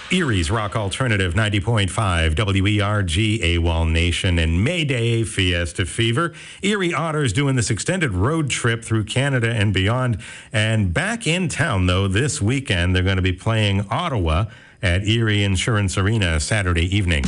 Erie's Rock Alternative 90.5 WERG AWOL Nation and Mayday Fiesta Fever. Erie Otters doing this extended road trip through Canada and beyond. And back in town, though, this weekend, they're going to be playing Ottawa at Erie Insurance Arena Saturday evening.